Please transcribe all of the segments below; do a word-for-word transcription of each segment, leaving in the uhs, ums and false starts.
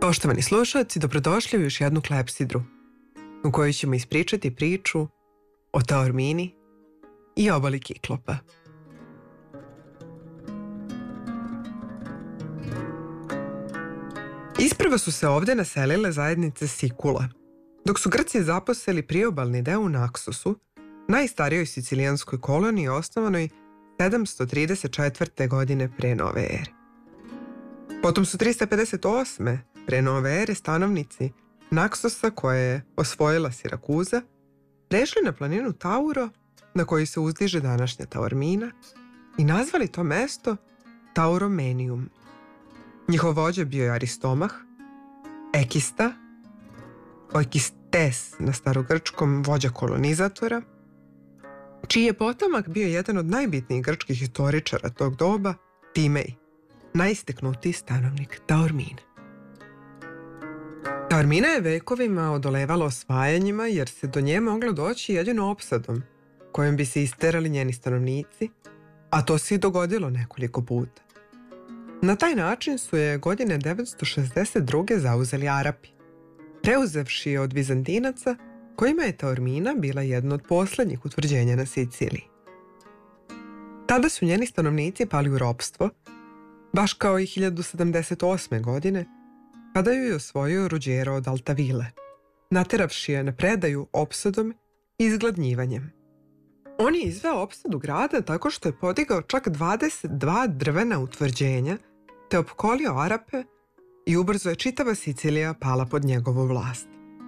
Poštovani slušalci, dobrodošli u još jednu klepsidru u kojoj ćemo ispričati priču o Taormini i obali Kiklopa. Isprva su se ovdje naselile zajednice Sikula, dok su Grci zaposeli priobalni deo u Naksosu, najstarijoj sicilijanskoj koloniji osnovanoj sedamsto trideset četvrte. godine pre nove ere. Potom su trista pedeset osme. pre nove ere stanovnici Naksosa, koja je osvojila Sirakuza, prešli na planinu Tauro, na kojoj se uzdiže današnja Taormina, i nazvali to mesto Tauromenium. Njihov vođa bio je Aristomah, Ekista, Oikistes na starogrčkom, vođa kolonizatora, čiji je potomak bio jedan od najbitnijih grčkih historičara tog doba, Timej, najisteknutiji stanovnik Taormine. Taormina je vekovima odolevala osvajanjima jer se do nje moglo doći jedino opsadom kojom bi se isterali njeni stanovnici, a to se i dogodilo nekoliko puta. Na taj način su je godine devetsto šezdeset druge. zauzeli Arapi, preuzevši je od Vizantinaca, kojima je Taormina bila jedno od posljednjih utvrđenja na Siciliji. Tada su njeni stanovnici pali u ropstvo, baš kao i hiljadu sedamdeset osme. godine, kada ju je osvojio Ruggiero od Altavile, nateravši je na predaju opsadom i izgladnjivanjem. On je izveo opsadu grada tako što je podigao čak dvadeset dva drvena utvrđenja, te opkolio Arape i ubrzo je čitava Sicilija pala pod njegovu vlast.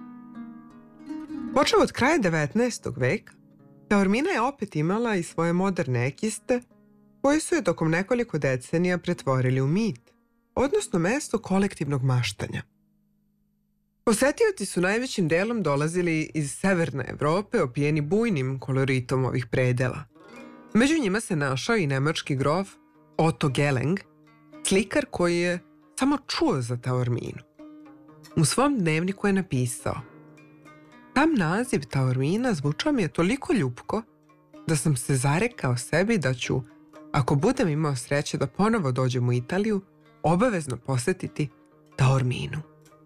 Počeo od kraja devetnaestog. veka, Taormina je opet imala i svoje moderne Ekiste, koji su je tokom nekoliko decenija pretvorili u mit, odnosno mesto kolektivnog maštanja. Posetioci su najvećim delom dolazili iz severne Evrope, opijeni bujnim koloritom ovih predela. Među njima se našao i nemački grof Otto Geleng, slikar koji je samo čuo za Taorminu. U svom dnevniku je napisao: "Sam naziv Taormina zvučao mi je toliko ljupko da sam se zarekao sebi da ću, ako budem imao sreće da ponovo dođem u Italiju, obavezno posetiti Taorminu."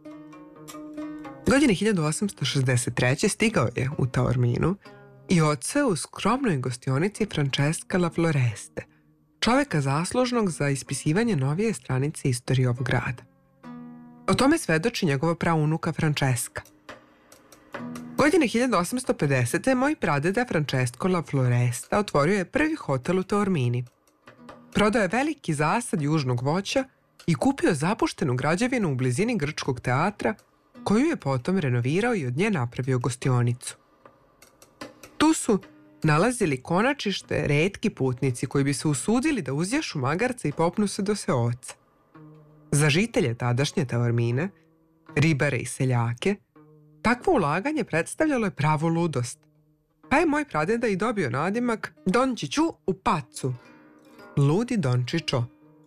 Godine hiljadu osamsto šezdeset treće. stigao je u Taorminu i odseo u skromnoj gostionici Francesca La Floreste, čoveka zaslužnog za ispisivanje novije stranice istorije ovog grada. O tome svedoči njegova praunuka Francesca. Godine hiljadu osamsto pedesete. moj pradeda Francesco La Floresta otvorio je prvi hotel u Taormini. Prodao je veliki zasad južnog voća i kupio zapuštenu građevinu u blizini grčkog teatra, koju je potom renovirao i od nje napravio gostionicu. Tu su nalazili konačište retki putnici koji bi se usudili da uzjašu magarca i popnu se do seoca. Za žitelje tadašnje Taormine, ribare i seljake, takvo ulaganje predstavljalo je pravu ludost, pa je moj pradeda i dobio nadimak Dončiću u pacu, ludi Dončićo.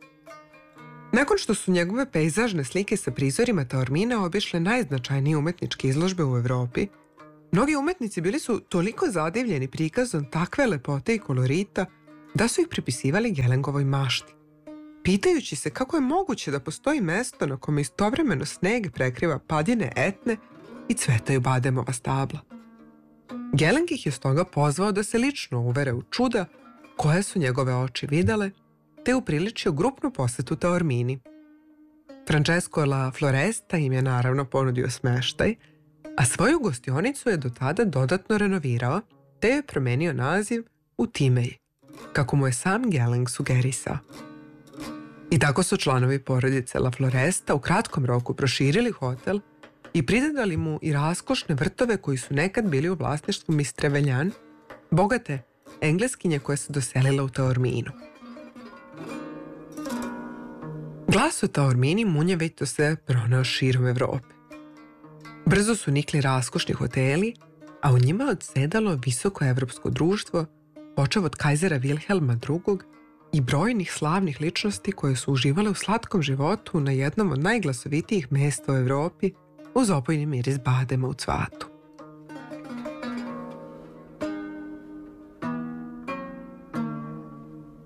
Nakon što su njegove pejzažne slike sa prizorima Taormine obišle najznačajnije umetničke izložbe u Evropi, mnogi umetnici bili su toliko zadivljeni prikazom takve lepote i kolorita da su ih pripisivali Gelengovoj mašti, pitajući se kako je moguće da postoji mesto na kome istovremeno sneg prekriva padine Etne i cvetaju bademova stabla. Geleng ih je stoga pozvao da se lično uvere u čuda koje su njegove oči videle, te upriličio grupnu posetu Taormini. Francesco La Floresta im je naravno ponudio smeštaj, a svoju gostionicu je do tada dodatno renovirao, te je promenio naziv u Timej, kako mu je sam Geleng sugerisao. I tako su članovi porodice La Floresta u kratkom roku proširili hotel i pridodali mu i raskošne vrtove koji su nekad bili u vlasništvu mis Trevelyan, bogate Engleskinje koja se doselila u Taorminu. Glas o Taormini munjevito se pronao širom Evrope. Brzo su nikli raskošni hoteli, a u njima odsedalo visoko evropsko društvo, počev od kajzera Vilhelma drugog. i brojnih slavnih ličnosti koje su uživale u slatkom životu na jednom od najglasovitijih mesta u Evropi uz opojni miris badema u cvatu.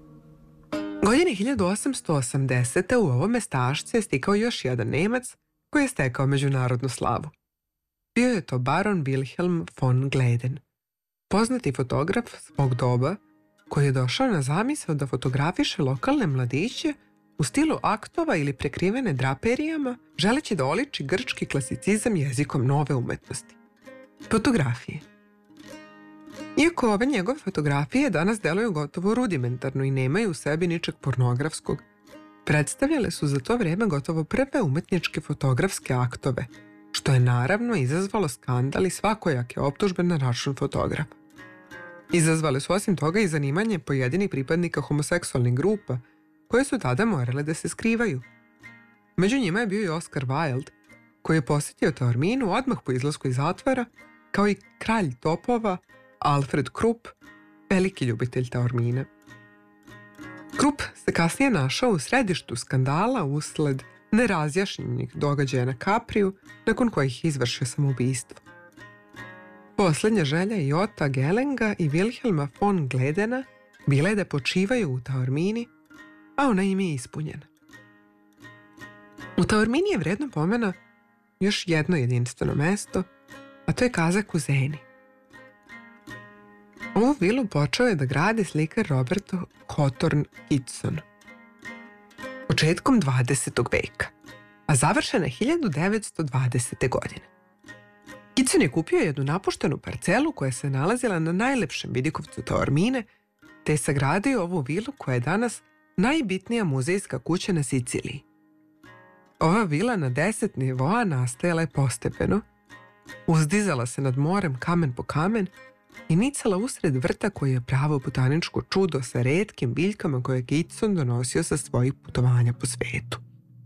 Godine hiljadu osamsto osamdesete. u ovo mestašce je stikao još jedan Nemac koji je stekao međunarodnu slavu. Bio je to baron Wilhelm von Gleden, poznati fotograf svog doba koji je došao na zamisao da fotografiše lokalne mladiće u stilu aktova ili prekrivene draperijama, želeći da oliči grčki klasicizam jezikom nove umetnosti. Fotografije. Iako ove njegove fotografije danas deluju gotovo rudimentarno i nemaju u sebi ničeg pornografskog, predstavljale su za to vreme gotovo prve umetničke fotografske aktove, što je naravno izazvalo skandal i svakojake optužbe na račun fotografa. Izazvale su osim toga i zanimanje pojedinih pripadnika homoseksualnih grupa, koje su tada morale da se skrivaju. Među njima je bio i Oscar Wilde, koji je posjetio Taorminu odmah po izlasku iz zatvora, kao i kralj topova Alfred Krupp, veliki ljubitelj Taormina. Krupp se kasnije našao u središtu skandala usled nerazjašnjenih događaja na Kapriju, nakon kojih je izvršio samoubistvo. Poslednja želja Jota Gelenga i Wilhelma von Gledena bila je da počivaju u Taormini, a ona im je ispunjena. U Taormini je vredno pomena još jedno jedinstveno mesto, a to je Casa Cuseni. Ovu vilu počeo je da gradi slikar Robert Hawthorne Kitson početkom dvadesetog veka, a završena je hiljadu devetsto dvadesete. godine. Kitson je kupio jednu napuštenu parcelu koja se nalazila na najlepšem vidikovcu Taormine, te je sagradio ovu vilu koja je danas najbitnija muzejska kuća na Siciliji. Ova vila na deset nivoa nastajala je postepeno, uzdizala se nad morem kamen po kamen i nicala usred vrta koji je pravo botaničko čudo sa retkim biljkama koje je Kitson donosio sa svojih putovanja po svetu.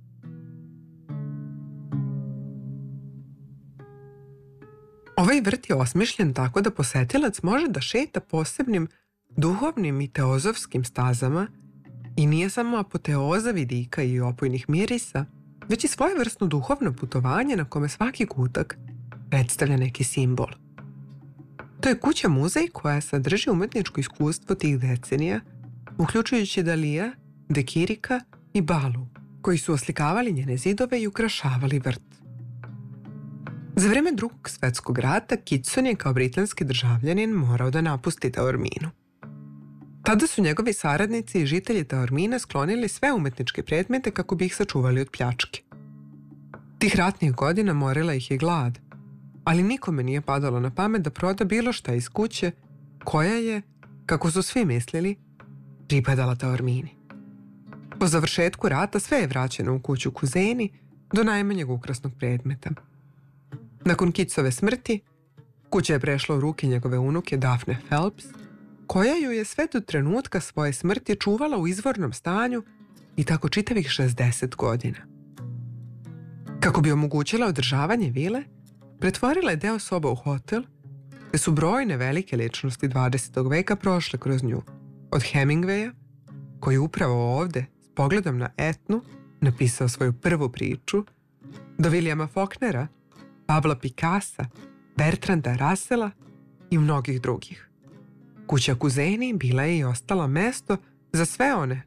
Ovaj vrt je osmišljen tako da posetilac može da šeta posebnim duhovnim i teozofskim stazama i nije samo apoteoza vidika i opojnih mirisa, već i svojevrsno duhovno putovanje na kome svaki kutak predstavlja neki simbol. To je kuća muzej koja sadrži umetničko iskustvo tih decenija, uključujući Dalija, De Kirika i Balu, koji su oslikavali njene zidove i ukrašavali vrt. Za vreme Drugog svetskog rata Kitson je kao britanski državljanin morao da napusti Taorminu. Tada su njegovi saradnici i žitelji Taormina sklonili sve umetničke predmete kako bi ih sačuvali od pljačke. Tih ratnih godina morila ih je glad, ali nikome nije padalo na pamet da proda bilo šta iz kuće koja je, kako su svi mislili, pripadala Taormini. Po završetku rata sve je vraćeno u kuću Cuseni do najmanjeg ukrasnog predmeta. Nakon Kitsove smrti, kuća je prešla u ruke njegove unuke Daphne Phelps, koja ju je sve do trenutka svoje smrti čuvala u izvornom stanju i tako čitavih šezdeset godina. Kako bi omogućila održavanje vile, pretvorila je deo soba u hotel, te su brojne velike ličnosti dvadesetog veka prošle kroz nju. Od Hemingwaya, koji upravo ovde, s pogledom na Etnu, napisao svoju prvu priču, do Williama Faulknera, Pabla Picassa, Bertranda Russella i mnogih drugih. Kuća Cuseni bila je i ostala mesto za sve one